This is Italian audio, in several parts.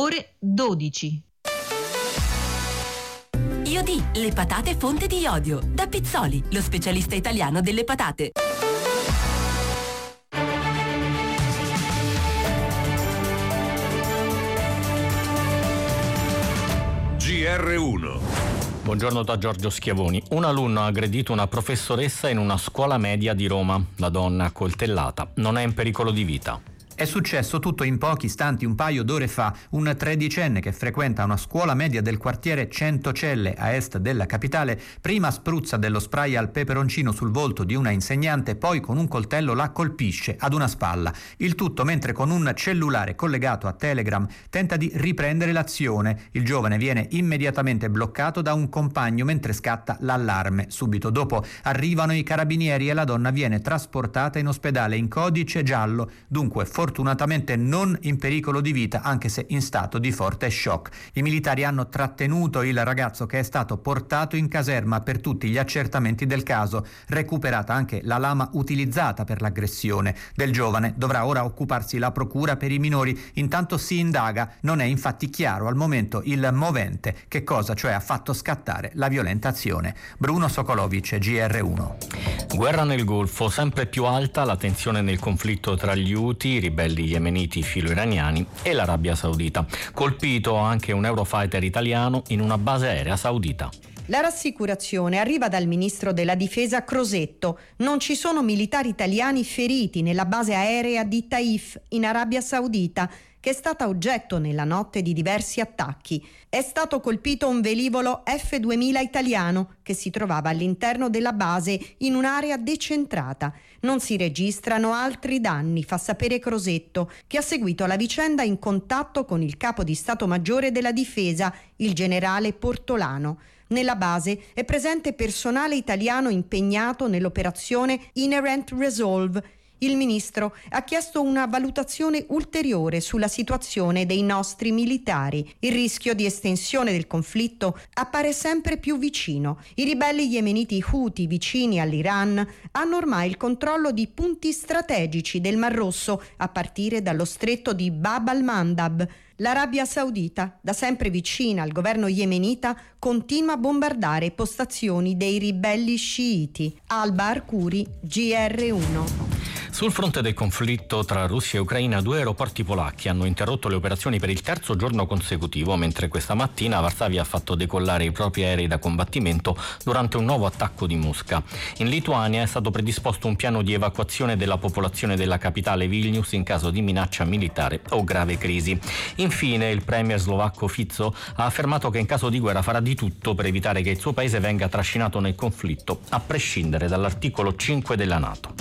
ore 12. Iodì, le patate fonte di iodio. Da Pizzoli, lo specialista italiano delle patate. GR1. Buongiorno da Giorgio Schiavoni. Un alunno ha aggredito una professoressa in una scuola media di Roma. La donna accoltellata non è in pericolo di vita. È successo tutto in pochi istanti, un paio d'ore fa. Un tredicenne che frequenta una scuola media del quartiere Centocelle a est della capitale prima spruzza dello spray al peperoncino sul volto di una insegnante, poi con un coltello la colpisce ad una spalla. Il tutto mentre con un cellulare collegato a Telegram tenta di riprendere l'azione. Il giovane viene immediatamente bloccato da un compagno mentre scatta l'allarme. Subito dopo arrivano i carabinieri e la donna viene trasportata in ospedale in codice giallo, dunque fortunatamente non in pericolo di vita, anche se in stato di forte shock. I militari hanno trattenuto il ragazzo, che è stato portato in caserma per tutti gli accertamenti del caso. Recuperata anche la lama utilizzata per l'aggressione. Del giovane dovrà ora occuparsi la procura per i minori. Intanto si indaga, non è infatti chiaro al momento il movente, che cosa cioè ha fatto scattare la violenta azione. Bruno Sokolovic, GR1. Guerra nel Golfo, sempre più alta la tensione nel conflitto tra gli Houthi, i ribelli yemeniti filo-iraniani, e l'Arabia Saudita. Colpito anche un Eurofighter italiano in una base aerea saudita. La rassicurazione arriva dal ministro della difesa Crosetto. Non ci sono militari italiani feriti nella base aerea di Taif, in Arabia Saudita, che è stata oggetto nella notte di diversi attacchi. È stato colpito un velivolo F-2000 italiano che si trovava all'interno della base in un'area decentrata. Non si registrano altri danni, fa sapere Crosetto, che ha seguito la vicenda in contatto con il capo di Stato Maggiore della Difesa, il generale Portolano. Nella base è presente personale italiano impegnato nell'operazione Inherent Resolve. Il ministro ha chiesto una valutazione ulteriore sulla situazione dei nostri militari. Il rischio di estensione del conflitto appare sempre più vicino. I ribelli yemeniti Houthi, vicini all'Iran, hanno ormai il controllo di punti strategici del Mar Rosso, a partire dallo stretto di Bab al-Mandab. L'Arabia Saudita, da sempre vicina al governo yemenita, continua a bombardare postazioni dei ribelli sciiti. Alba Arcuri, GR1. Sul fronte del conflitto tra Russia e Ucraina, 2 aeroporti polacchi hanno interrotto le operazioni per il terzo giorno consecutivo, mentre questa mattina Varsavia ha fatto decollare i propri aerei da combattimento durante un nuovo attacco di Mosca. In Lituania è stato predisposto un piano di evacuazione della popolazione della capitale Vilnius in caso di minaccia militare o grave crisi. Infine, il premier slovacco Fico ha affermato che in caso di guerra farà di tutto per evitare che il suo paese venga trascinato nel conflitto, a prescindere dall'articolo 5 della NATO.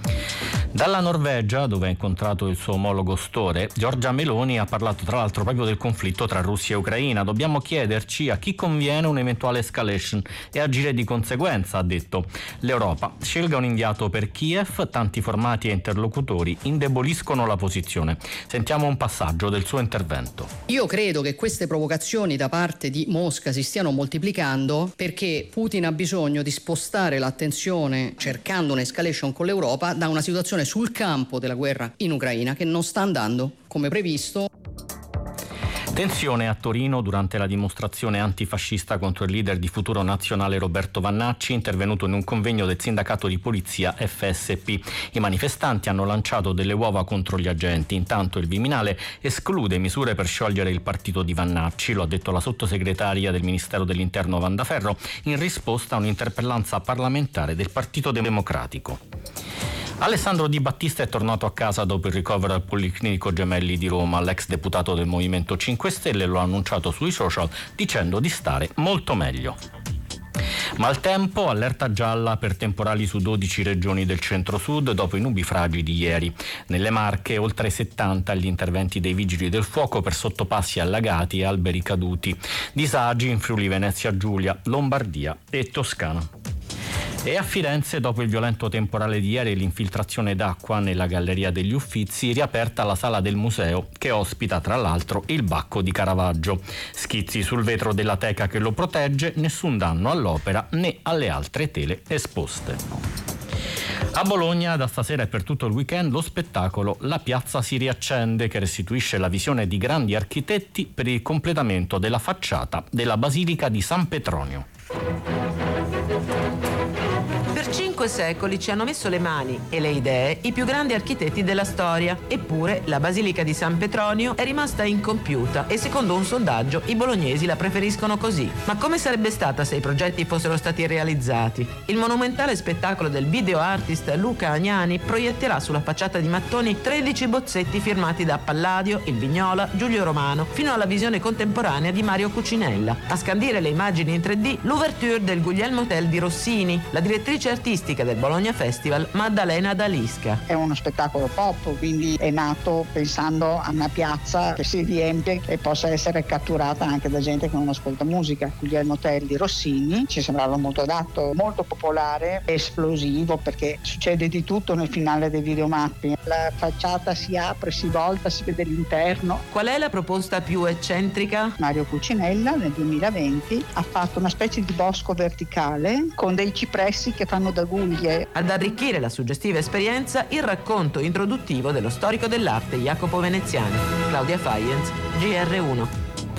Dalla Norvegia, dove ha incontrato il suo omologo Støre, Giorgia Meloni ha parlato tra l'altro proprio del conflitto tra Russia e Ucraina. Dobbiamo chiederci a chi conviene un'eventuale escalation e agire di conseguenza, ha detto. L'Europa scelga un inviato per Kiev, tanti formati e interlocutori indeboliscono la posizione. Sentiamo un passaggio del suo intervento. Io credo che queste provocazioni da parte di Mosca si stiano moltiplicando perché Putin ha bisogno di spostare l'attenzione, cercando un'escalation con l'Europa, da una situazione sul campo della guerra in Ucraina che non sta andando come previsto. Tensione a Torino durante la dimostrazione antifascista contro il leader di Futuro Nazionale Roberto Vannacci, intervenuto in un convegno del sindacato di polizia FSP. I manifestanti hanno lanciato delle uova contro gli agenti. Intanto il Viminale esclude misure per sciogliere il partito di Vannacci, lo ha detto la sottosegretaria del Ministero dell'Interno Vandaferro in risposta a un'interpellanza parlamentare del Partito Democratico. Alessandro Di Battista è tornato a casa dopo il ricovero al Policlinico Gemelli di Roma. L'ex deputato del Movimento 5 Stelle lo ha annunciato sui social dicendo di stare molto meglio. Maltempo, allerta gialla per temporali su 12 regioni del centro-sud dopo i nubifragi di ieri. Nelle Marche oltre 70 gli interventi dei vigili del fuoco per sottopassi allagati e alberi caduti. Disagi in Friuli Venezia Giulia, Lombardia e Toscana. E a Firenze, dopo il violento temporale di ieri e l'infiltrazione d'acqua nella Galleria degli Uffizi, riaperta la sala del museo che ospita tra l'altro il Bacco di Caravaggio. Schizzi sul vetro della teca che lo protegge, nessun danno all'opera né alle altre tele esposte. A Bologna da stasera e per tutto il weekend lo spettacolo La piazza si riaccende, che restituisce la visione di grandi architetti per il completamento della facciata della Basilica di San Petronio. Per 5 secoli ci hanno messo le mani e le idee i più grandi architetti della storia. Eppure la Basilica di San Petronio è rimasta incompiuta e secondo un sondaggio i bolognesi la preferiscono così. Ma come sarebbe stata se i progetti fossero stati realizzati? Il monumentale spettacolo del video artist Luca Agnani proietterà sulla facciata di mattoni 13 bozzetti firmati da Palladio, il Vignola, Giulio Romano, fino alla visione contemporanea di Mario Cucinella. A scandire le immagini in 3D, l'ouverture del Guglielmo Tell di Rossini, la direttrice artistica del Bologna Festival Maddalena D'Alisca. È uno spettacolo pop, quindi è nato pensando a una piazza che si riempie e possa essere catturata anche da gente che non ascolta musica. Guglielmo Tell di Rossini ci sembrava molto adatto, molto popolare, esplosivo, perché succede di tutto nel finale dei videomappi. La facciata si apre, si volta, si vede l'interno. Qual è la proposta più eccentrica? Mario Cucinella nel 2020 ha fatto una specie di bosco verticale con dei cipressi che fanno da guglie. Ad arricchire la suggestiva esperienza, il racconto introduttivo dello storico dell'arte Jacopo Veneziani. Claudia Faienz, GR1.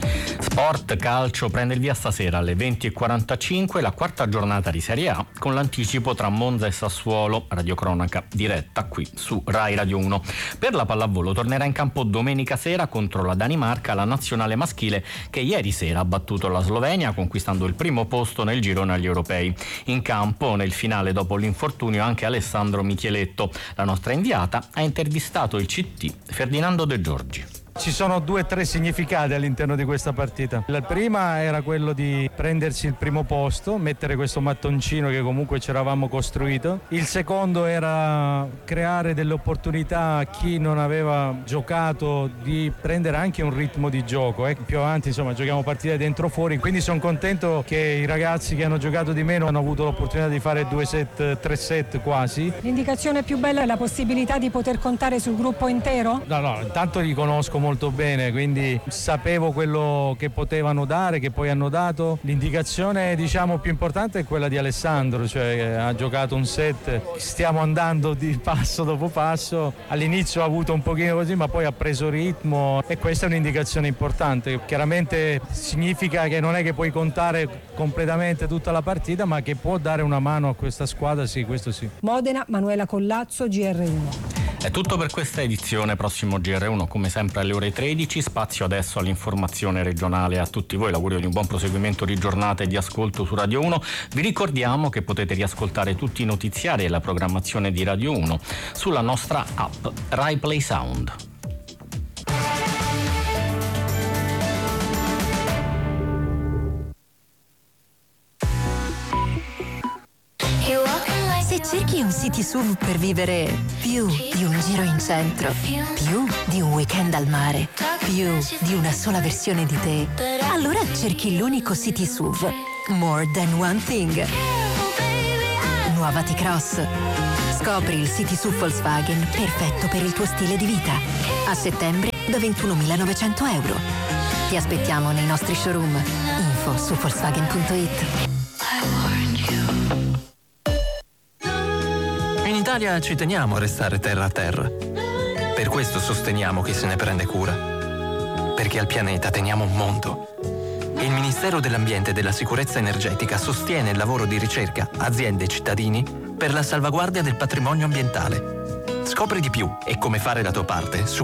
Sport, calcio, prende il via stasera alle 20:45 la quarta giornata di Serie A con l'anticipo tra Monza e Sassuolo, radiocronaca diretta qui su Rai Radio 1. Per la pallavolo tornerà in campo domenica sera contro la Danimarca la nazionale maschile che ieri sera ha battuto la Slovenia conquistando il primo posto nel girone agli europei. In campo nel finale dopo l'infortunio anche Alessandro Micheletto. La nostra inviata ha intervistato il CT Ferdinando De Giorgi. Ci sono 2 o 3 significati all'interno di questa partita. La prima era quello di prendersi il primo posto, mettere questo mattoncino che comunque ci eravamo costruito. Il secondo era creare delle opportunità a chi non aveva giocato di prendere anche un ritmo di gioco. Più avanti insomma giochiamo partite dentro fuori, quindi sono contento che i ragazzi che hanno giocato di meno hanno avuto l'opportunità di fare 2 set, 3 set quasi. L'indicazione più bella è la possibilità di poter contare sul gruppo intero? No, intanto li conosco molto bene, quindi sapevo quello che potevano dare, che poi hanno dato. L'indicazione diciamo più importante è quella di Alessandro, cioè ha giocato un set, stiamo andando di passo dopo passo, all'inizio ha avuto un pochino così ma poi ha preso ritmo e questa è un'indicazione importante. Chiaramente significa che non è che puoi contare completamente tutta la partita ma che può dare una mano a questa squadra, sì, questo sì. Modena, Manuela Collazzo, GR1. È tutto per questa edizione, prossimo GR1 come sempre alle ore 13, spazio adesso all'informazione regionale. A tutti voi l'augurio di un buon proseguimento di giornata e di ascolto su Radio 1. Vi ricordiamo che potete riascoltare tutti i notiziari e la programmazione di Radio 1 sulla nostra app Rai Play Sound. Se cerchi un city SUV per vivere più di un giro in centro, più di un weekend al mare, più di una sola versione di te, allora cerchi l'unico city SUV, More Than One Thing. Nuova T-Cross. Scopri il city SUV Volkswagen perfetto per il tuo stile di vita. A settembre da 21.900 euro. Ti aspettiamo nei nostri showroom. Info su Volkswagen.it. In Italia ci teniamo a restare terra a terra. Per questo sosteniamo chi se ne prende cura. Perché al pianeta teniamo un mondo. Il Ministero dell'Ambiente e della Sicurezza Energetica sostiene il lavoro di ricerca, aziende e cittadini per la salvaguardia del patrimonio ambientale. Scopri di più e come fare la tua parte su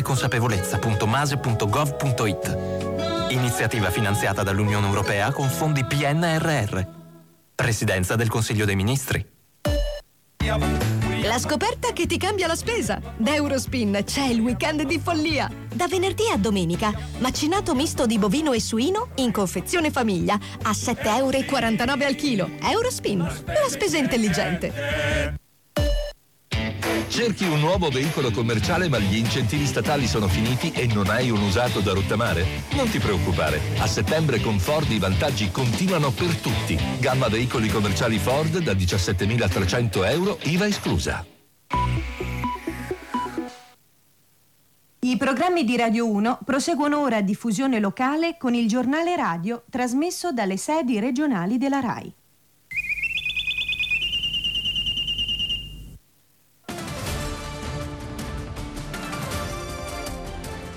culturaeconsapevolezza.mase.gov.it. Iniziativa finanziata dall'Unione Europea con fondi PNRR. Presidenza del Consiglio dei Ministri. La scoperta che ti cambia la spesa. Da Eurospin c'è il weekend di follia. Da venerdì a domenica, macinato misto di bovino e suino in confezione famiglia a 7,49 € al chilo. Eurospin, la spesa intelligente. Cerchi un nuovo veicolo commerciale ma gli incentivi statali sono finiti e non hai un usato da rottamare? Non ti preoccupare, a settembre con Ford i vantaggi continuano per tutti. Gamma veicoli commerciali Ford da 17.300 euro, IVA esclusa. I programmi di Radio 1 proseguono ora a diffusione locale con il giornale radio trasmesso dalle sedi regionali della RAI.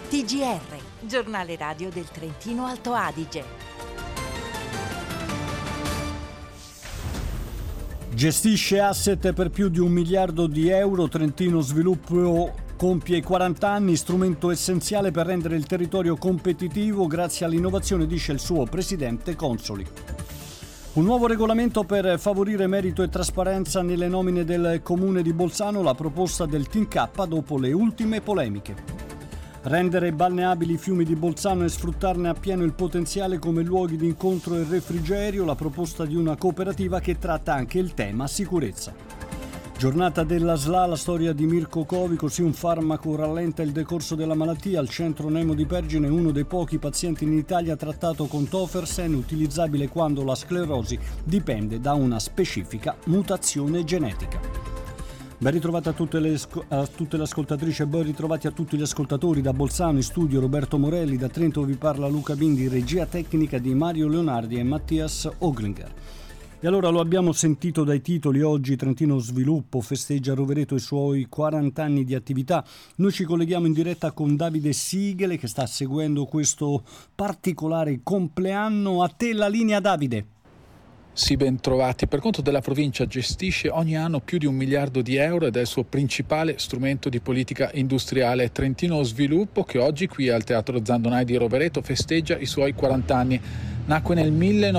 TGR, giornale radio del Trentino Alto Adige. Gestisce asset per più di €1 miliardo, Trentino Sviluppo compie i 40 anni, strumento essenziale per rendere il territorio competitivo grazie all'innovazione, dice il suo presidente Consoli. Un nuovo regolamento per favorire merito e trasparenza nelle nomine del comune di Bolzano, la proposta del Team K dopo le ultime polemiche. Rendere balneabili i fiumi di Bolzano e sfruttarne appieno il potenziale come luoghi di incontro e refrigerio, la proposta di una cooperativa che tratta anche il tema sicurezza. Giornata della SLA, la storia di Mirko Covico, sì, un farmaco rallenta il decorso della malattia. Al centro Nemo di Pergine, uno dei pochi pazienti in Italia trattato con Tofersen, utilizzabile quando la sclerosi dipende da una specifica mutazione genetica. Ben ritrovate a tutte le ascoltatrici e ben ritrovati a tutti gli ascoltatori. Da Bolzano in studio Roberto Morelli, da Trento vi parla Luca Bindi, regia tecnica di Mario Leonardi e Mattias Oglinger. E allora lo abbiamo sentito dai titoli, oggi Trentino Sviluppo festeggia a Rovereto i suoi 40 anni di attività. Noi ci colleghiamo in diretta con Davide Sigele che sta seguendo questo particolare compleanno. A te la linea, Davide. Sì, ben trovati. Per conto della provincia gestisce ogni anno più di €1 miliardo ed è il suo principale strumento di politica industriale. Trentino Sviluppo, che oggi qui al Teatro Zandonai di Rovereto festeggia i suoi 40 anni. Nacque nel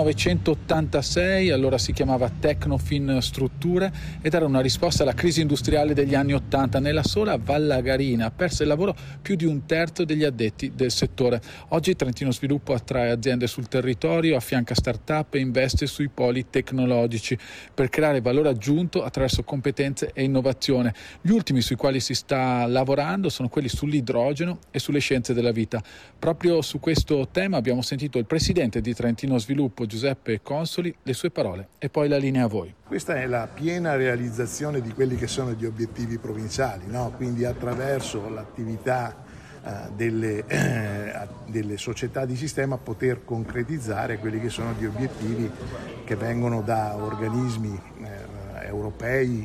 1986, allora si chiamava Tecnofin Strutture ed era una risposta alla crisi industriale degli anni 80. Nella sola Vallagarina perse il lavoro più di un terzo degli addetti del settore. Oggi Trentino Sviluppo attrae aziende sul territorio, affianca start-up e investe sui poli tecnologici per creare valore aggiunto attraverso competenze e innovazione. Gli ultimi sui quali si sta lavorando sono quelli sull'idrogeno e sulle scienze della vita. Proprio su questo tema abbiamo sentito il presidente di Trentino Sviluppo, Giuseppe Consoli, le sue parole e poi la linea a voi. Questa è la piena realizzazione di quelli che sono gli obiettivi provinciali, no? Quindi attraverso l'attività delle società di sistema poter concretizzare quelli che sono gli obiettivi che vengono da organismi europei,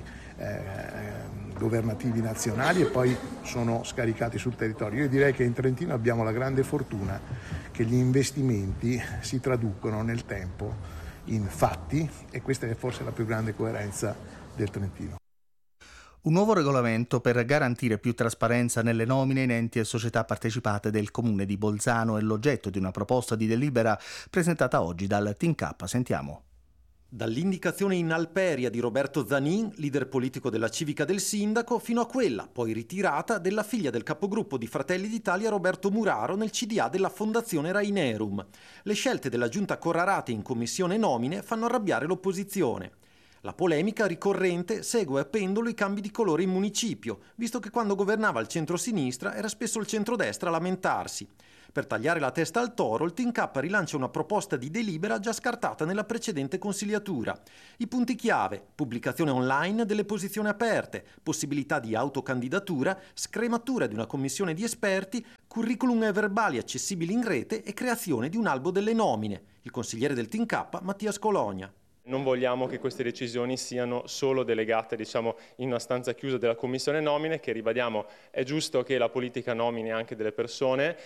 governativi nazionali e poi sono scaricati sul territorio. Io direi che in Trentino abbiamo la grande fortuna che gli investimenti si traducono nel tempo in fatti e questa è forse la più grande coerenza del Trentino. Un nuovo regolamento per garantire più trasparenza nelle nomine in enti e società partecipate del comune di Bolzano è l'oggetto di una proposta di delibera presentata oggi dal Team K. Sentiamo. Dall'indicazione in Alperia di Roberto Zanin, leader politico della civica del sindaco, fino a quella, poi ritirata, della figlia del capogruppo di Fratelli d'Italia Roberto Muraro nel CDA della Fondazione Rainerum. Le scelte della giunta Corrarati in commissione nomine fanno arrabbiare l'opposizione. La polemica ricorrente segue a pendolo i cambi di colore in municipio, visto che quando governava il centro-sinistra era spesso il centrodestra a lamentarsi. Per tagliare la testa al toro, il Team K rilancia una proposta di delibera già scartata nella precedente consigliatura. I punti chiave: pubblicazione online delle posizioni aperte, possibilità di autocandidatura, scrematura di una commissione di esperti, curriculum e verbali accessibili in rete e creazione di un albo delle nomine. Il consigliere del Team K, Mattias Cologna. Non vogliamo che queste decisioni siano solo delegate, in una stanza chiusa della commissione nomine, che ribadiamo è giusto che la politica nomini anche delle persone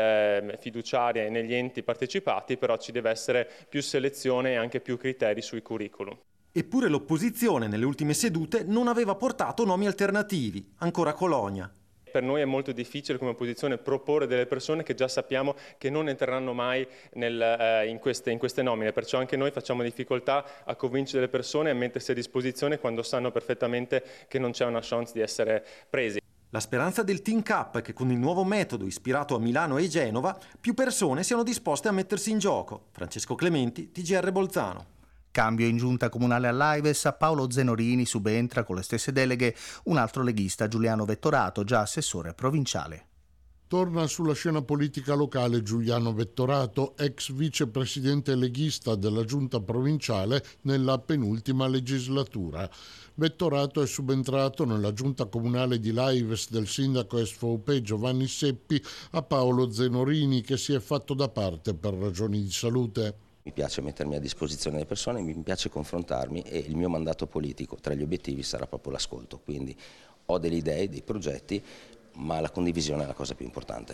fiduciarie negli enti partecipati, però ci deve essere più selezione e anche più criteri sui curriculum. Eppure l'opposizione nelle ultime sedute non aveva portato nomi alternativi, ancora Cologna. Per noi è molto difficile come opposizione proporre delle persone che già sappiamo che non entreranno mai in queste nomine, perciò anche noi facciamo difficoltà a convincere le persone a mettersi a disposizione quando sanno perfettamente che non c'è una chance di essere presi. La speranza del Team K è che con il nuovo metodo ispirato a Milano e Genova più persone siano disposte a mettersi in gioco. Francesco Clementi, TGR Bolzano. Cambio in giunta comunale all'Aives, a Paolo Zenorini subentra con le stesse deleghe un altro leghista, Giuliano Vettorato, già assessore provinciale. Torna sulla scena politica locale Giuliano Vettorato, ex vicepresidente leghista della giunta provinciale nella penultima legislatura. Vettorato è subentrato nella giunta comunale di Laives del sindaco SVP Giovanni Seppi a Paolo Zenorini, che si è fatto da parte per ragioni di salute. Mi piace mettermi a disposizione delle persone, mi piace confrontarmi e il mio mandato politico tra gli obiettivi sarà proprio l'ascolto, quindi ho delle idee, dei progetti, ma la condivisione è la cosa più importante.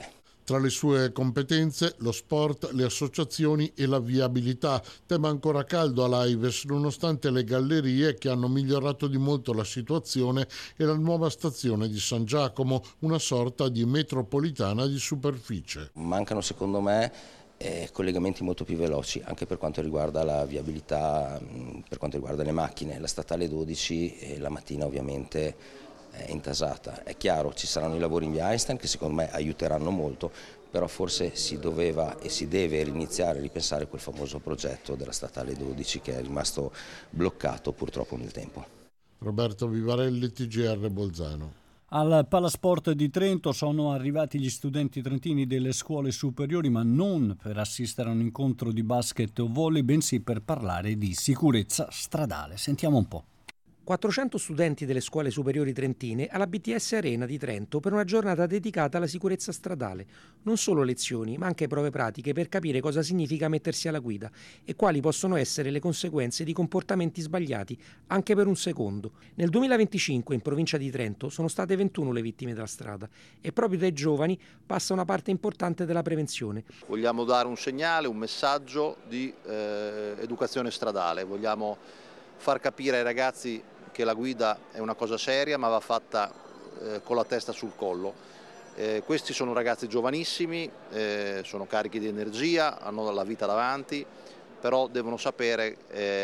Tra le sue competenze lo sport, le associazioni e la viabilità, tema ancora caldo all'Aives nonostante le gallerie che hanno migliorato di molto la situazione e la nuova stazione di San Giacomo, una sorta di metropolitana di superficie. Mancano secondo me collegamenti molto più veloci anche per quanto riguarda la viabilità, per quanto riguarda le macchine. La statale 12 la mattina ovviamente è intasata. È chiaro, ci saranno i lavori in via Einstein che secondo me aiuteranno molto, però forse si doveva e si deve riniziare a ripensare quel famoso progetto della statale 12 che è rimasto bloccato purtroppo nel tempo. Roberto Vivarelli, TGR Bolzano. Al Palasport di Trento sono arrivati gli studenti trentini delle scuole superiori, ma non per assistere a un incontro di basket o volley, bensì per parlare di sicurezza stradale. Sentiamo un po'. 400 studenti delle scuole superiori trentine alla BTS Arena di Trento per una giornata dedicata alla sicurezza stradale. Non solo lezioni, ma anche prove pratiche per capire cosa significa mettersi alla guida e quali possono essere le conseguenze di comportamenti sbagliati, anche per un secondo. Nel 2025 in provincia di Trento sono state 21 le vittime della strada e proprio dai giovani passa una parte importante della prevenzione. Vogliamo dare un segnale, un messaggio di educazione stradale, vogliamo far capire ai ragazzi che la guida è una cosa seria ma va fatta con la testa sul collo. Questi sono ragazzi giovanissimi, sono carichi di energia, hanno la vita davanti, però devono sapere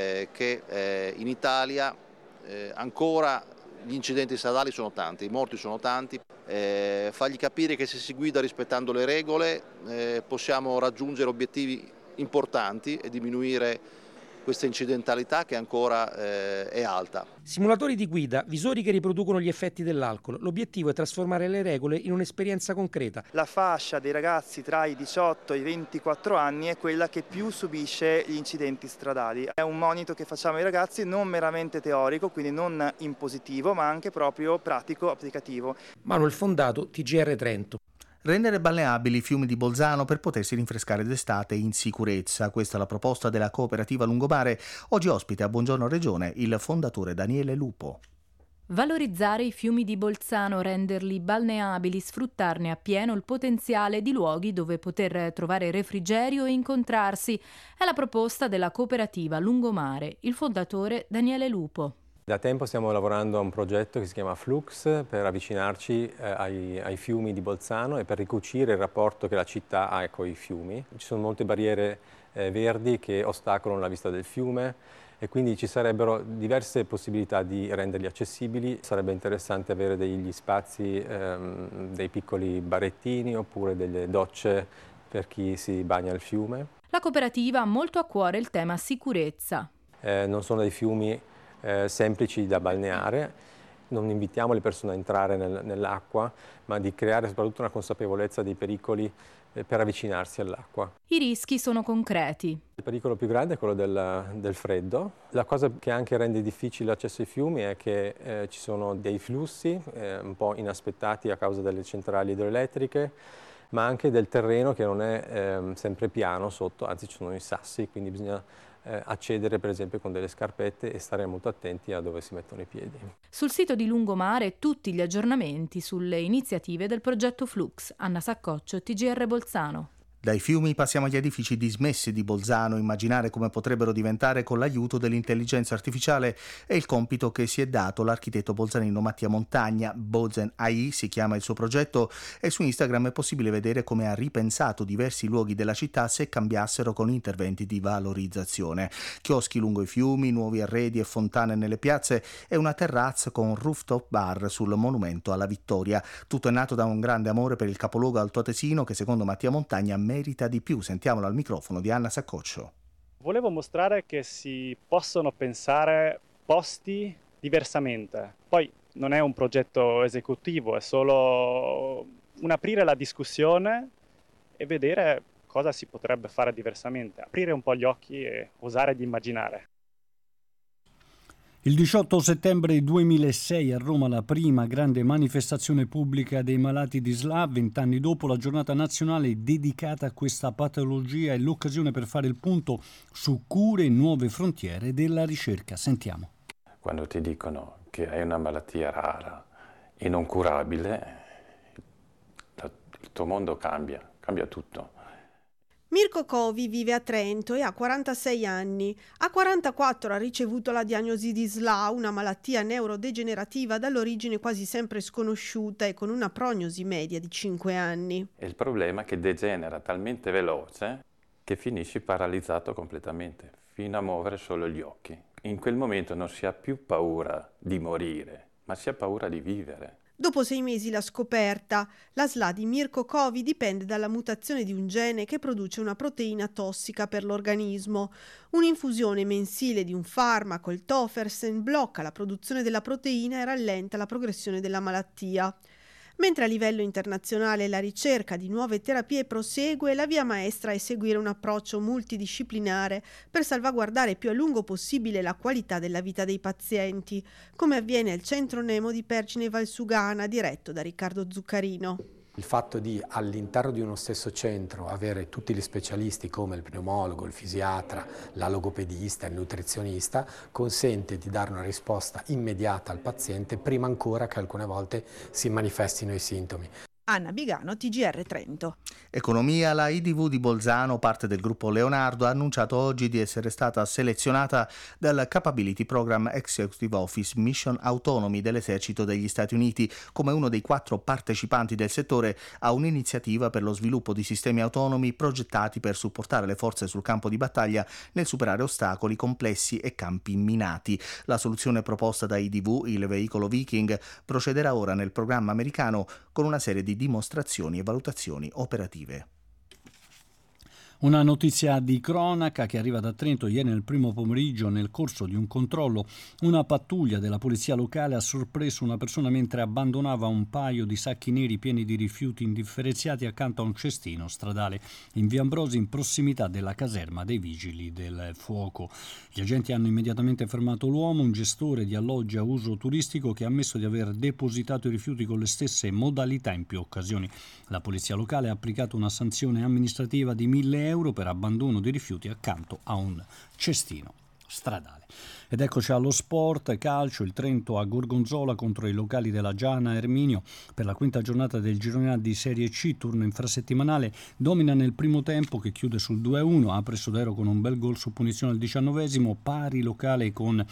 che in Italia ancora gli incidenti stradali sono tanti, i morti sono tanti. Fargli capire che se si guida rispettando le regole possiamo raggiungere obiettivi importanti e diminuire questa incidentalità che ancora è alta. Simulatori di guida, visori che riproducono gli effetti dell'alcol. L'obiettivo è trasformare le regole in un'esperienza concreta. La fascia dei ragazzi tra i 18 e i 24 anni è quella che più subisce gli incidenti stradali. È un monito che facciamo ai ragazzi non meramente teorico, quindi non impositivo, ma anche proprio pratico, applicativo. Manuel Fondato, TGR Trento. Rendere balneabili i fiumi di Bolzano per potersi rinfrescare d'estate in sicurezza. Questa è la proposta della cooperativa Lungomare. Oggi ospite a Buongiorno Regione il fondatore Daniele Lupo. Valorizzare i fiumi di Bolzano, renderli balneabili, sfruttarne appieno il potenziale di luoghi dove poter trovare refrigerio e incontrarsi. È la proposta della cooperativa Lungomare. Il fondatore Daniele Lupo. Da tempo stiamo lavorando a un progetto che si chiama Flux per avvicinarci ai fiumi di Bolzano e per ricucire il rapporto che la città ha con i fiumi. Ci sono molte barriere verdi che ostacolano la vista del fiume e quindi ci sarebbero diverse possibilità di renderli accessibili. Sarebbe interessante avere degli spazi, dei piccoli barettini oppure delle docce per chi si bagna al fiume. La cooperativa ha molto a cuore il tema sicurezza. Non sono dei fiumi semplici da balneare, non invitiamo le persone a entrare nell'acqua, ma di creare soprattutto una consapevolezza dei pericoli per avvicinarsi all'acqua. I rischi sono concreti. Il pericolo più grande è quello del freddo. La cosa che anche rende difficile l'accesso ai fiumi è che ci sono dei flussi un po' inaspettati a causa delle centrali idroelettriche, ma anche del terreno che non è sempre piano sotto, anzi ci sono i sassi, quindi bisogna accedere per esempio con delle scarpette e stare molto attenti a dove si mettono i piedi. Sul sito di Lungomare tutti gli aggiornamenti sulle iniziative del progetto Flux. Anna Saccoccio, TGR Bolzano. Dai fiumi passiamo agli edifici dismessi di Bolzano. Immaginare come potrebbero diventare con l'aiuto dell'intelligenza artificiale è il compito che si è dato l'architetto bolzanino Mattia Montagna. Bolzen AI si chiama il suo progetto e su Instagram è possibile vedere come ha ripensato diversi luoghi della città se cambiassero con interventi di valorizzazione. Chioschi lungo i fiumi, nuovi arredi e fontane nelle piazze e una terrazza con rooftop bar sul monumento alla Vittoria. Tutto è nato da un grande amore per il capoluogo altoatesino che secondo Mattia Montagna merita di più. Sentiamolo al microfono di Anna Saccoccio. Volevo mostrare che si possono pensare posti diversamente. Poi non è un progetto esecutivo, è solo un aprire la discussione e vedere cosa si potrebbe fare diversamente, aprire un po' gli occhi e osare di immaginare. Il 18 settembre 2006 a Roma la prima grande manifestazione pubblica dei malati di SLA, 20 anni dopo la giornata nazionale dedicata a questa patologia, è l'occasione per fare il punto su cure e nuove frontiere della ricerca. Sentiamo. Quando ti dicono che hai una malattia rara e non curabile, il il tuo mondo cambia tutto. Mirko Covi vive a Trento e ha 46 anni. A 44 ha ricevuto la diagnosi di SLA, una malattia neurodegenerativa dall'origine quasi sempre sconosciuta e con una prognosi media di 5 anni. E il problema è che degenera talmente veloce che finisci paralizzato completamente, fino a muovere solo gli occhi. In quel momento non si ha più paura di morire, ma si ha paura di vivere. Dopo 6 mesi la scoperta. La SLA di Mirko Covi dipende dalla mutazione di un gene che produce una proteina tossica per l'organismo. Un'infusione mensile di un farmaco, il Tofersen, blocca la produzione della proteina e rallenta la progressione della malattia. Mentre a livello internazionale la ricerca di nuove terapie prosegue, la via maestra è seguire un approccio multidisciplinare per salvaguardare più a lungo possibile la qualità della vita dei pazienti, come avviene al Centro Nemo di Pergine Valsugana, diretto da Riccardo Zuccarino. Il fatto di all'interno di uno stesso centro avere tutti gli specialisti come il pneumologo, il fisiatra, la logopedista, il nutrizionista consente di dare una risposta immediata al paziente prima ancora che alcune volte si manifestino i sintomi. Anna Bigano, TGR Trento. Economia, la IDV di Bolzano, parte del gruppo Leonardo, ha annunciato oggi di essere stata selezionata dal Capability Program Executive Office Mission Autonomy dell'Esercito degli Stati Uniti come uno dei 4 partecipanti del settore a un'iniziativa per lo sviluppo di sistemi autonomi progettati per supportare le forze sul campo di battaglia nel superare ostacoli complessi e campi minati. La soluzione proposta da IDV, il veicolo Viking, procederà ora nel programma americano con una serie di dimostrazioni e valutazioni operative. Una notizia di cronaca che arriva da Trento. Ieri nel primo pomeriggio, nel corso di un controllo, una pattuglia della polizia locale ha sorpreso una persona mentre abbandonava un paio di sacchi neri pieni di rifiuti indifferenziati accanto a un cestino stradale in via Ambrosi, in prossimità della caserma dei vigili del fuoco. Gli agenti hanno immediatamente fermato l'uomo, un gestore di alloggi a uso turistico, che ha ammesso di aver depositato i rifiuti con le stesse modalità in più occasioni. La polizia locale ha applicato una sanzione amministrativa di 1.000 euro per abbandono di rifiuti accanto a un cestino stradale. Ed eccoci allo sport, calcio. Il Trento a Gorgonzola contro i locali della Giana Erminio per la quinta giornata del girone A di Serie C, turno infrasettimanale. Domina nel primo tempo, che chiude sul 2-1, apre Sodero con un bel gol su punizione al 19esimo, pari locale con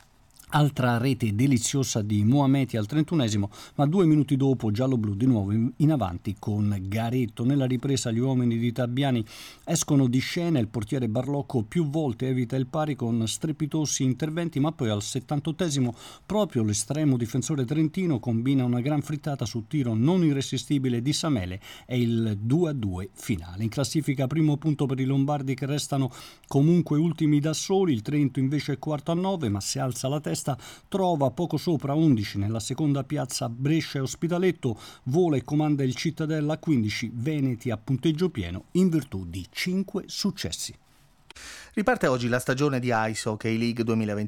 altra rete deliziosa di Mohameti al 31esimo, ma 2 minuti dopo giallo-blu di nuovo in avanti con Garetto. Nella ripresa gli uomini di Tabbiani escono di scena, il portiere Barlocco più volte evita il pari con strepitosi interventi, ma poi al 78esimo proprio l'estremo difensore trentino combina una gran frittata su tiro non irresistibile di Samele e il 2-2 finale. In classifica primo punto per i lombardi, che restano comunque ultimi da soli. Il Trento invece è quarto a 9, ma se alza la testa trova poco sopra 11 nella seconda piazza Brescia e Ospitaletto, vola e comanda il Cittadella a 15, Veneti a punteggio pieno in virtù di 5 successi. Riparte oggi la stagione di Ice Hockey League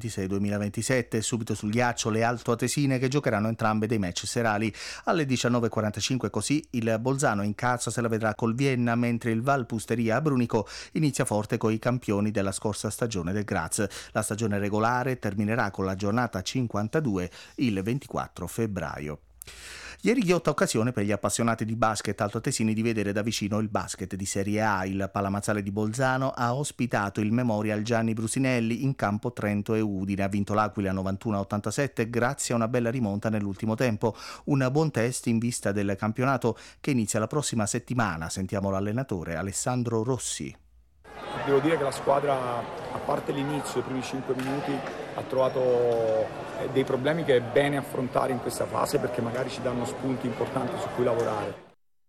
2026-2027, subito sul ghiaccio le altoatesine, che giocheranno entrambe dei match serali alle 19.45, così il Bolzano in caccia se la vedrà col Vienna, mentre il Valpusteria a Brunico inizia forte coi i campioni della scorsa stagione del Graz. La stagione regolare terminerà con la giornata 52 il 24 febbraio. Ieri ghiotta occasione per gli appassionati di basket altoatesini di vedere da vicino il basket di Serie A. Il Palamazzale di Bolzano ha ospitato il Memorial Gianni Brusinelli in campo Trento e Udine. Ha vinto l'Aquila 91-87 grazie a una bella rimonta nell'ultimo tempo. Un buon test in vista del campionato che inizia la prossima settimana. Sentiamo l'allenatore Alessandro Rossi. Devo dire che la squadra, a parte l'inizio, i primi 5 minuti, ha trovato dei problemi che è bene affrontare in questa fase, perché magari ci danno spunti importanti su cui lavorare.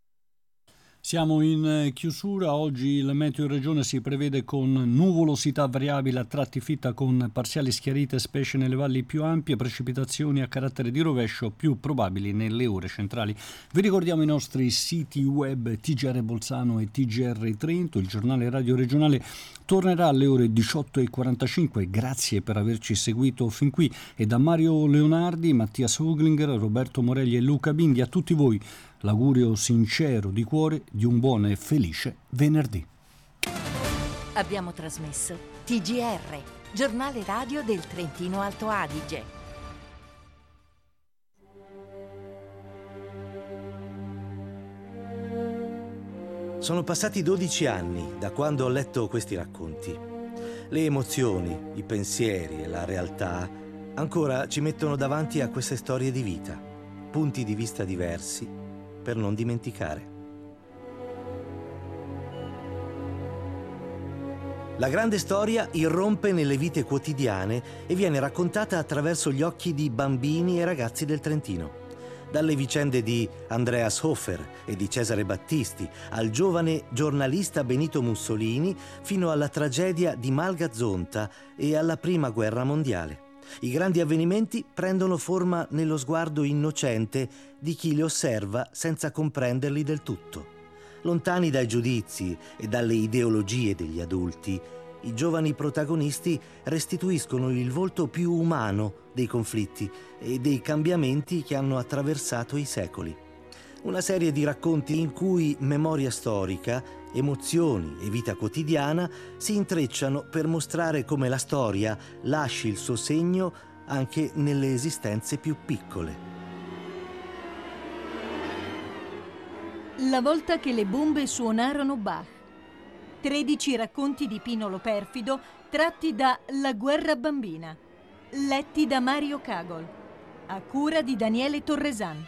Siamo in chiusura. Oggi il meteo in regione si prevede con nuvolosità variabile a tratti fitta, con parziali schiarite specie nelle valli più ampie, precipitazioni a carattere di rovescio più probabili nelle ore centrali. Vi ricordiamo i nostri siti web TGR Bolzano e TGR Trento. Il giornale radio regionale tornerà alle ore 18.45. Grazie per averci seguito fin qui, e da Mario Leonardi, Mattias Hoglinger, Roberto Morelli e Luca Bindi a tutti voi l'augurio sincero di cuore di un buon e felice venerdì. Abbiamo trasmesso TGR, giornale radio del Trentino Alto Adige. Sono passati 12 anni da quando ho letto questi racconti. Le emozioni, i pensieri e la realtà ancora ci mettono davanti a queste storie di vita, punti di vista diversi per non dimenticare. La grande storia irrompe nelle vite quotidiane e viene raccontata attraverso gli occhi di bambini e ragazzi del Trentino. Dalle vicende di Andreas Hofer e di Cesare Battisti al giovane giornalista Benito Mussolini fino alla tragedia di Malga Zonta e alla Prima Guerra Mondiale. I grandi avvenimenti prendono forma nello sguardo innocente di chi li osserva senza comprenderli del tutto. Lontani dai giudizi e dalle ideologie degli adulti, i giovani protagonisti restituiscono il volto più umano dei conflitti e dei cambiamenti che hanno attraversato i secoli. Una serie di racconti in cui memoria storica, emozioni e vita quotidiana si intrecciano per mostrare come la storia lasci il suo segno anche nelle esistenze più piccole. La volta che le bombe suonarono Bach. 13 racconti di Pino Lo Perfido tratti da La guerra bambina, letti da Mario Cagol, a cura di Daniele Torresan.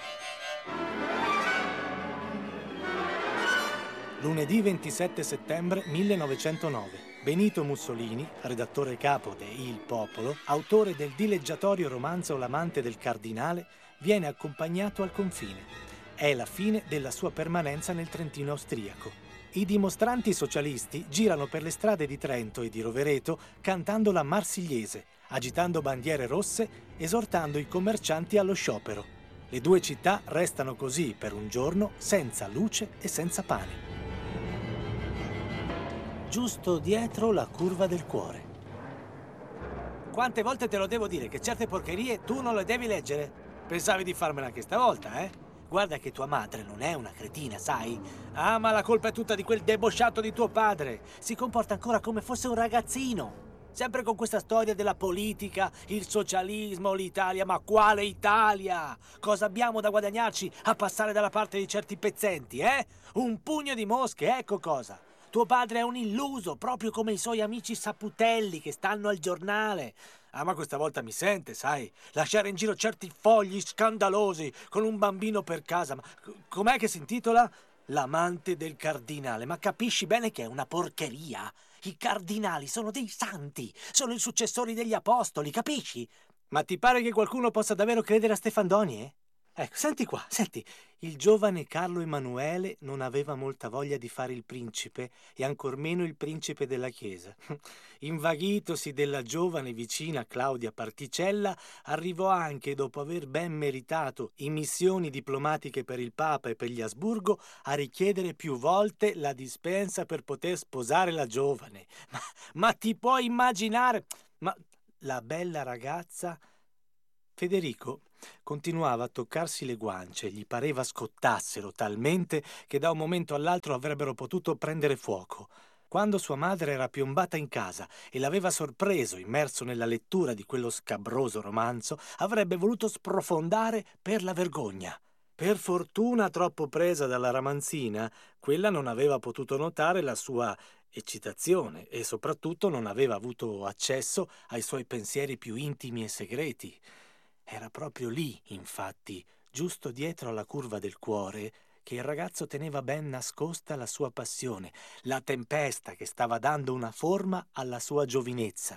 Lunedì 27 settembre 1909. Benito Mussolini, redattore capo de Il Popolo, autore del dileggiatorio romanzo L'amante del cardinale, viene accompagnato al confine. È la fine della sua permanenza nel Trentino austriaco. I dimostranti socialisti girano per le strade di Trento e di Rovereto cantando la Marsigliese, agitando bandiere rosse, esortando i commercianti allo sciopero. Le due città restano così per un giorno senza luce e senza pane. Giusto dietro la curva del cuore. Quante volte te lo devo dire che certe porcherie tu non le devi leggere? Pensavi di farmela anche stavolta, eh? Guarda che tua madre non è una cretina, sai? Ah, ma la colpa è tutta di quel debosciato di tuo padre. Si comporta ancora come fosse un ragazzino. Sempre con questa storia della politica, il socialismo, l'Italia. Ma quale Italia? Cosa abbiamo da guadagnarci a passare dalla parte di certi pezzenti, eh? Un pugno di mosche, ecco cosa. Tuo padre è un illuso, proprio come i suoi amici saputelli che stanno al giornale. Ah, ma questa volta mi sente, sai? Lasciare in giro certi fogli scandalosi con un bambino per casa. Ma com'è che si intitola? L'amante del cardinale. Ma capisci bene che è una porcheria? I cardinali sono dei santi, sono i successori degli apostoli, capisci? Ma ti pare che qualcuno possa davvero credere a Stefandoni, eh? Ecco, senti qua, senti. Il giovane Carlo Emanuele non aveva molta voglia di fare il principe e ancor meno il principe della Chiesa. Invaghitosi della giovane vicina Claudia Particella, arrivò anche, dopo aver ben meritato immissioni diplomatiche per il Papa e per gli Asburgo, a richiedere più volte la dispensa per poter sposare la giovane. Ma ti puoi immaginare? Ma la bella ragazza... Federico continuava a toccarsi le guance, gli pareva scottassero talmente che da un momento all'altro avrebbero potuto prendere fuoco. Quando sua madre era piombata in casa e l'aveva sorpreso immerso nella lettura di quello scabroso romanzo, avrebbe voluto sprofondare per la vergogna. Per fortuna, troppo presa dalla ramanzina, quella non aveva potuto notare la sua eccitazione e soprattutto non aveva avuto accesso ai suoi pensieri più intimi e segreti. Era proprio lì, infatti, giusto dietro alla curva del cuore, che il ragazzo teneva ben nascosta la sua passione, la tempesta che stava dando una forma alla sua giovinezza.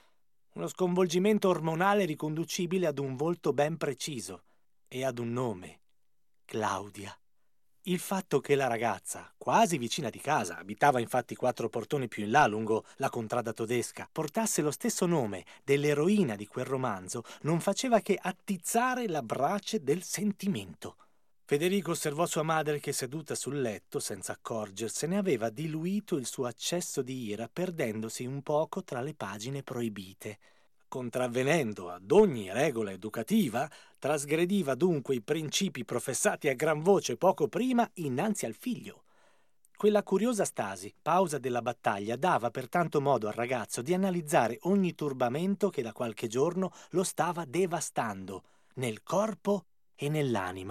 Uno sconvolgimento ormonale riconducibile ad un volto ben preciso e ad un nome: Claudia. Il fatto che la ragazza, quasi vicina di casa, abitava infatti 4 portoni più in là lungo la contrada tedesca, portasse lo stesso nome dell'eroina di quel romanzo non faceva che attizzare la brace del sentimento. Federico osservò sua madre che, seduta sul letto, senza accorgersene, aveva diluito il suo accesso di ira perdendosi un poco tra le pagine proibite. Contravvenendo ad ogni regola educativa, trasgrediva dunque i principi professati a gran voce poco prima innanzi al figlio. Quella curiosa stasi, pausa della battaglia, dava pertanto modo al ragazzo di analizzare ogni turbamento che da qualche giorno lo stava devastando, nel corpo e nell'anima.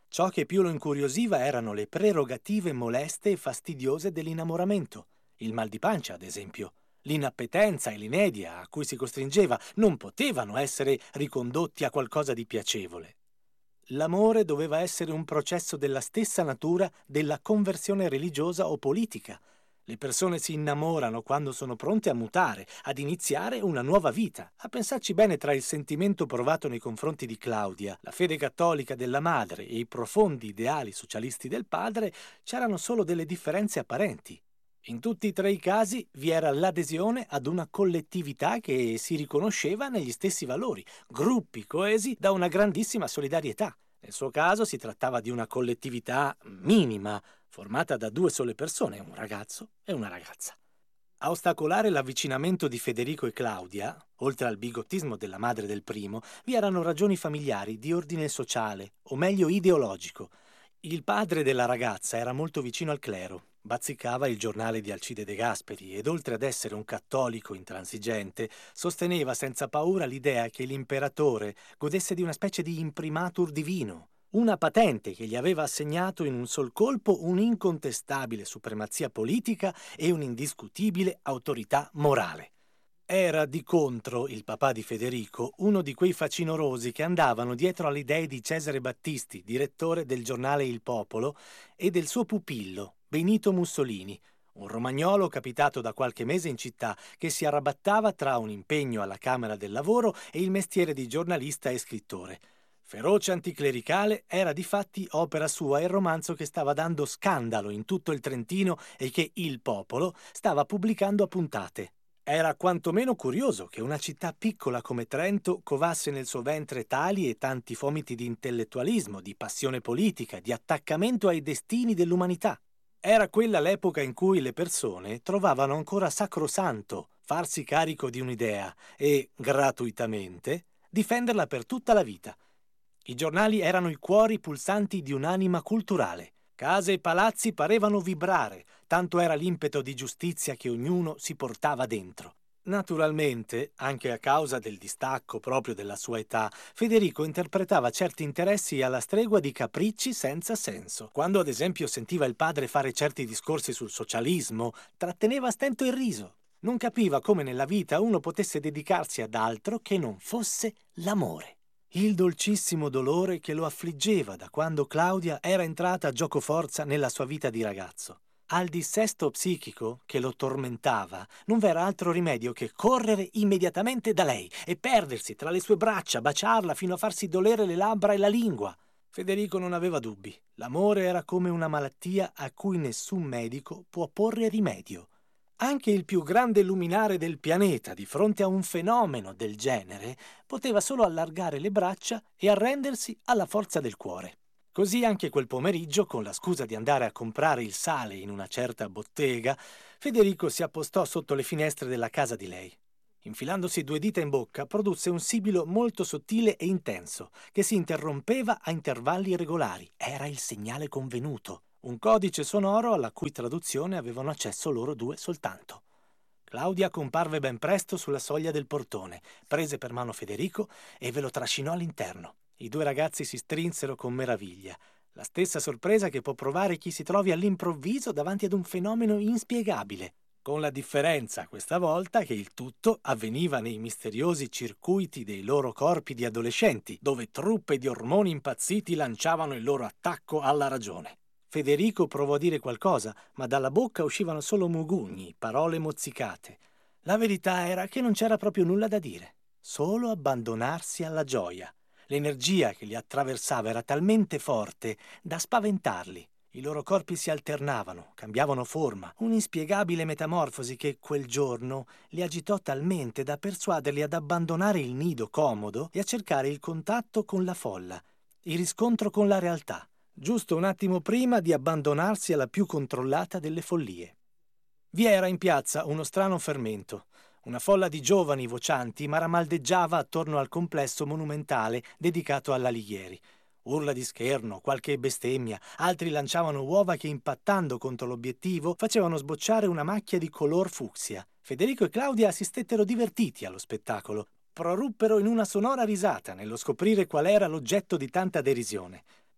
Ciò che più lo incuriosiva erano le prerogative moleste e fastidiose dell'innamoramento. Il mal di pancia, ad esempio. L'inappetenza e l'inedia a cui si costringeva non potevano essere ricondotti a qualcosa di piacevole. L'amore doveva essere un processo della stessa natura della conversione religiosa o politica. Le persone si innamorano quando sono pronte a mutare, ad iniziare una nuova vita. A pensarci bene, tra il sentimento provato nei confronti di Claudia, la fede cattolica della madre e i profondi ideali socialisti del padre, c'erano solo delle differenze apparenti. In tutti e tre i casi vi era l'adesione ad una collettività che si riconosceva negli stessi valori, gruppi coesi da una grandissima solidarietà. Nel suo caso si trattava di una collettività minima, formata da 2 sole persone, un ragazzo e una ragazza. A ostacolare l'avvicinamento di Federico e Claudia, oltre al bigottismo della madre del primo, vi erano ragioni familiari di ordine sociale, o meglio ideologico. Il padre della ragazza era molto vicino al clero, bazzicava il giornale di Alcide De Gasperi ed oltre ad essere un cattolico intransigente, sosteneva senza paura l'idea che l'imperatore godesse di una specie di imprimatur divino, una patente che gli aveva assegnato in un sol colpo un'incontestabile supremazia politica e un'indiscutibile autorità morale. Era di contro il papà di Federico uno di quei facinorosi che andavano dietro alle idee di Cesare Battisti, direttore del giornale Il Popolo, e del suo pupillo, Benito Mussolini, un romagnolo capitato da qualche mese in città che si arrabattava tra un impegno alla Camera del Lavoro e il mestiere di giornalista e scrittore. Feroce anticlericale, era difatti opera sua il romanzo che stava dando scandalo in tutto il Trentino e che Il Popolo stava pubblicando a puntate. Era quantomeno curioso che una città piccola come Trento covasse nel suo ventre tali e tanti fomiti di intellettualismo, di passione politica, di attaccamento ai destini dell'umanità. Era quella l'epoca in cui le persone trovavano ancora sacrosanto farsi carico di un'idea e, gratuitamente, difenderla per tutta la vita. I giornali erano i cuori pulsanti di un'anima culturale. Case e palazzi parevano vibrare, tanto era l'impeto di giustizia che ognuno si portava dentro. Naturalmente, anche a causa del distacco proprio della sua età, Federico interpretava certi interessi alla stregua di capricci senza senso. Quando ad esempio sentiva il padre fare certi discorsi sul socialismo, tratteneva a stento il riso. Non capiva come nella vita uno potesse dedicarsi ad altro che non fosse l'amore. Il dolcissimo dolore che lo affliggeva da quando Claudia era entrata a giocoforza nella sua vita di ragazzo. Al dissesto psichico che lo tormentava non v'era altro rimedio che correre immediatamente da lei e perdersi tra le sue braccia, baciarla fino a farsi dolere le labbra e la lingua. Federico non aveva dubbi. L'amore era come una malattia a cui nessun medico può porre rimedio. Anche il più grande luminare del pianeta, di fronte a un fenomeno del genere, poteva solo allargare le braccia e arrendersi alla forza del cuore. Così anche quel pomeriggio, con la scusa di andare a comprare il sale in una certa bottega, Federico si appostò sotto le finestre della casa di lei. Infilandosi 2 dita in bocca, produsse un sibilo molto sottile e intenso, che si interrompeva a intervalli irregolari. Era il segnale convenuto. Un codice sonoro alla cui traduzione avevano accesso loro 2 soltanto. Claudia comparve ben presto sulla soglia del portone, prese per mano Federico e ve lo trascinò all'interno. I 2 ragazzi si strinsero con meraviglia, la stessa sorpresa che può provare chi si trovi all'improvviso davanti ad un fenomeno inspiegabile, con la differenza questa volta che il tutto avveniva nei misteriosi circuiti dei loro corpi di adolescenti, dove truppe di ormoni impazziti lanciavano il loro attacco alla ragione. Federico provò a dire qualcosa, ma dalla bocca uscivano solo mugugni, parole mozzicate. La verità era che non c'era proprio nulla da dire, solo abbandonarsi alla gioia. L'energia che li attraversava era talmente forte da spaventarli. I loro corpi si alternavano, cambiavano forma, un'inspiegabile metamorfosi che quel giorno li agitò talmente da persuaderli ad abbandonare il nido comodo e a cercare il contatto con la folla, il riscontro con la realtà. Giusto un attimo prima di abbandonarsi alla più controllata delle follie. Vi era in piazza uno strano fermento. Una folla di giovani vocianti maramaldeggiava attorno al complesso monumentale dedicato all'Alighieri. Urla di scherno, qualche bestemmia, altri lanciavano uova che impattando contro l'obiettivo facevano sbocciare una macchia di color fucsia. Federico e Claudia assistettero divertiti allo spettacolo. Proruppero in una sonora risata nello scoprire qual era l'oggetto di tanta derisione.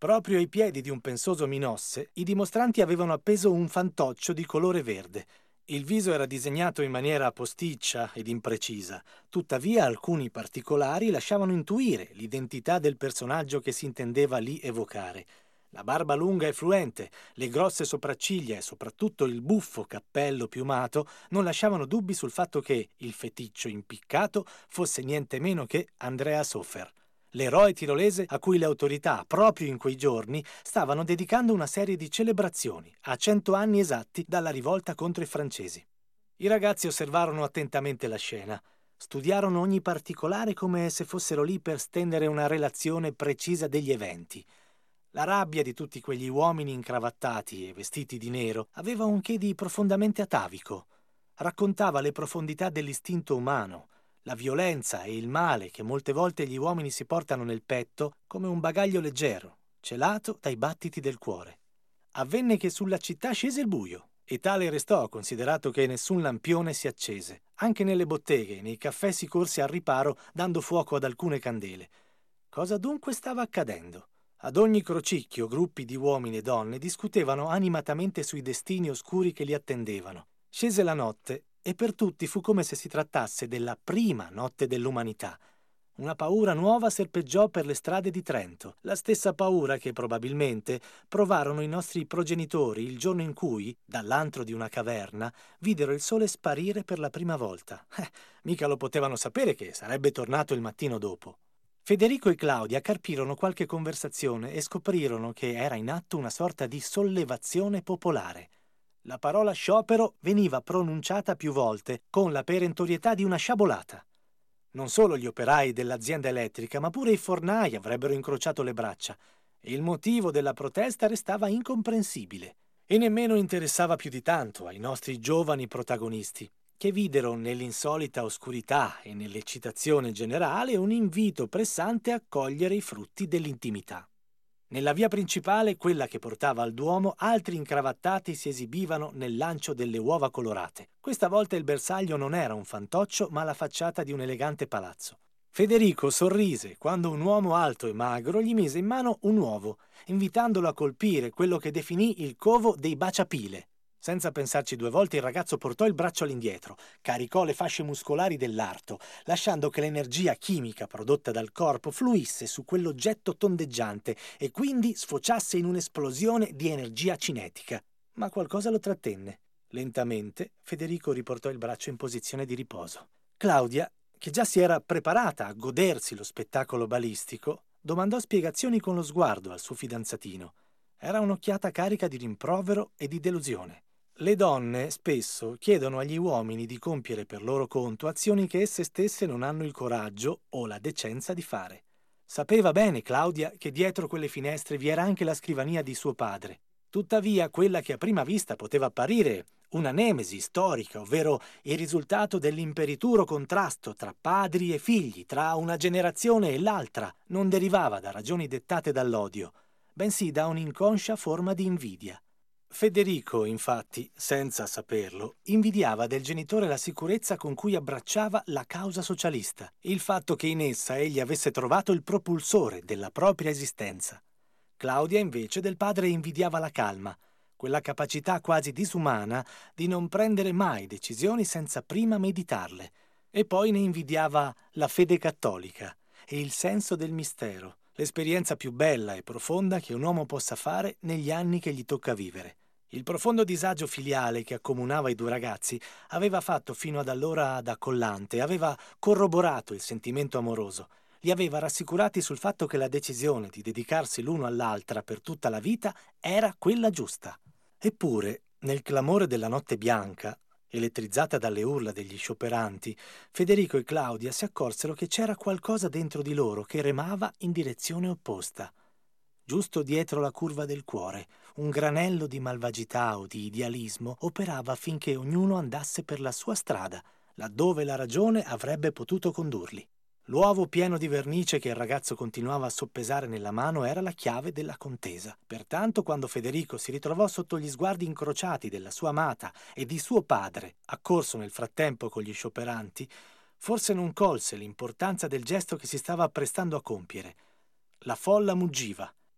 Proprio ai piedi di un pensoso Minosse, i dimostranti avevano appeso un fantoccio di colore verde. Il viso era disegnato in maniera posticcia ed imprecisa, tuttavia alcuni particolari lasciavano intuire l'identità del personaggio che si intendeva lì evocare. La barba lunga e fluente, le grosse sopracciglia e soprattutto il buffo cappello piumato non lasciavano dubbi sul fatto che il feticcio impiccato fosse niente meno che Andreas Hofer, l'eroe tirolese a cui le autorità, proprio in quei giorni, stavano dedicando una serie di celebrazioni a 100 anni esatti dalla rivolta contro i francesi. I ragazzi osservarono attentamente la scena, studiarono ogni particolare come se fossero lì per stendere una relazione precisa degli eventi. La rabbia di tutti quegli uomini incravattati e vestiti di nero aveva un che di profondamente atavico. Raccontava le profondità dell'istinto umano, la violenza e il male che molte volte gli uomini si portano nel petto come un bagaglio leggero, celato dai battiti del cuore. Avvenne che sulla città scese il buio, e tale restò, considerato che nessun lampione si accese. Anche nelle botteghe e nei caffè si corse al riparo dando fuoco ad alcune candele. Cosa dunque stava accadendo? Ad ogni crocicchio gruppi di uomini e donne discutevano animatamente sui destini oscuri che li attendevano. Scese la notte e per tutti fu come se si trattasse della prima notte dell'umanità. Una paura nuova serpeggiò per le strade di Trento, la stessa paura che probabilmente provarono i nostri progenitori il giorno in cui, dall'antro di una caverna, videro il sole sparire per la prima volta. Mica lo potevano sapere che sarebbe tornato il mattino dopo. Federico e Claudia carpirono qualche conversazione e scoprirono che era in atto una sorta di sollevazione popolare. La parola sciopero veniva pronunciata più volte con la perentorietà di una sciabolata. Non solo gli operai dell'azienda elettrica, ma pure i fornai avrebbero incrociato le braccia, e il motivo della protesta restava incomprensibile. E nemmeno interessava più di tanto ai nostri giovani protagonisti, che videro nell'insolita oscurità e nell'eccitazione generale un invito pressante a cogliere i frutti dell'intimità. Nella via principale, quella che portava al Duomo, altri incravattati si esibivano nel lancio delle uova colorate. Questa volta il bersaglio non era un fantoccio, ma la facciata di un elegante palazzo. Federico sorrise quando un uomo alto e magro gli mise in mano un uovo, invitandolo a colpire quello che definì il covo dei baciapile. Senza pensarci due volte il ragazzo portò il braccio all'indietro, caricò le fasce muscolari dell'arto, lasciando che l'energia chimica prodotta dal corpo fluisse su quell'oggetto tondeggiante e quindi sfociasse in un'esplosione di energia cinetica. Ma qualcosa lo trattenne. Lentamente Federico riportò il braccio in posizione di riposo. Claudia, che già si era preparata a godersi lo spettacolo balistico, domandò spiegazioni con lo sguardo al suo fidanzatino. Era un'occhiata carica di rimprovero e di delusione. Le donne spesso chiedono agli uomini di compiere per loro conto azioni che esse stesse non hanno il coraggio o la decenza di fare. Sapeva bene Claudia che dietro quelle finestre vi era anche la scrivania di suo padre. Tuttavia, quella che a prima vista poteva apparire una nemesi storica, ovvero il risultato dell'imperituro contrasto tra padri e figli, tra una generazione e l'altra, non derivava da ragioni dettate dall'odio, bensì da un'inconscia forma di invidia. Federico, infatti, senza saperlo, invidiava del genitore la sicurezza con cui abbracciava la causa socialista, il fatto che in essa egli avesse trovato il propulsore della propria esistenza. Claudia, invece, del padre invidiava la calma, quella capacità quasi disumana di non prendere mai decisioni senza prima meditarle, e poi ne invidiava la fede cattolica e il senso del mistero, l'esperienza più bella e profonda che un uomo possa fare negli anni che gli tocca vivere. Il profondo disagio filiale che accomunava i due ragazzi aveva fatto fino ad allora da collante, aveva corroborato il sentimento amoroso, li aveva rassicurati sul fatto che la decisione di dedicarsi l'uno all'altra per tutta la vita era quella giusta. Eppure, nel clamore della notte bianca, elettrizzata dalle urla degli scioperanti, Federico e Claudia si accorsero che c'era qualcosa dentro di loro che remava in direzione opposta. Giusto dietro la curva del cuore, un granello di malvagità o di idealismo operava affinché ognuno andasse per la sua strada, laddove la ragione avrebbe potuto condurli. L'uovo pieno di vernice che il ragazzo continuava a soppesare nella mano era la chiave della contesa. Pertanto, quando Federico si ritrovò sotto gli sguardi incrociati della sua amata e di suo padre, accorso nel frattempo con gli scioperanti, forse non colse l'importanza del gesto che si stava apprestando a compiere. La folla muggiva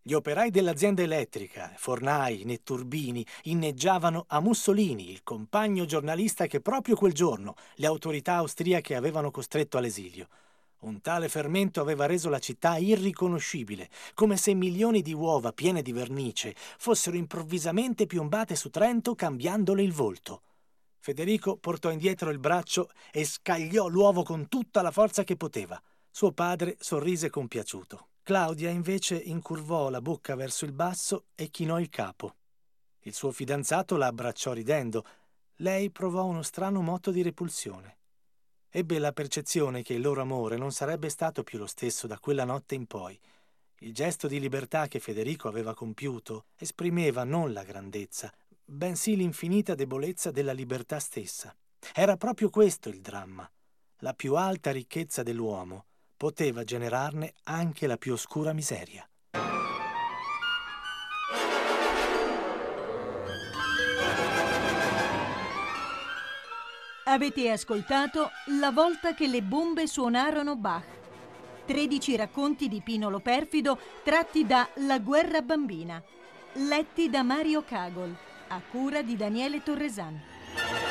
Gli operai dell'azienda elettrica, fornai, netturbini, inneggiavano a Mussolini, il compagno giornalista che proprio quel giorno le autorità austriache avevano costretto all'esilio. Un tale fermento aveva reso la città irriconoscibile, come se milioni di uova piene di vernice fossero improvvisamente piombate su Trento cambiandole il volto. Federico portò indietro il braccio e scagliò l'uovo con tutta la forza che poteva. Suo padre sorrise compiaciuto. Claudia invece incurvò la bocca verso il basso e chinò il capo. Il suo fidanzato la abbracciò ridendo. Lei provò uno strano moto di repulsione. Ebbe la percezione che il loro amore non sarebbe stato più lo stesso da quella notte in poi. Il gesto di libertà che Federico aveva compiuto esprimeva non la grandezza, bensì l'infinita debolezza della libertà stessa. Era proprio questo il dramma. La più alta ricchezza dell'uomo poteva generarne anche la più oscura miseria. Avete ascoltato La volta che le bombe suonarono Bach. 13 racconti di Pino Lo Perfido tratti da La guerra bambina, letti da Mario Cagol, a cura di Daniele Torresan.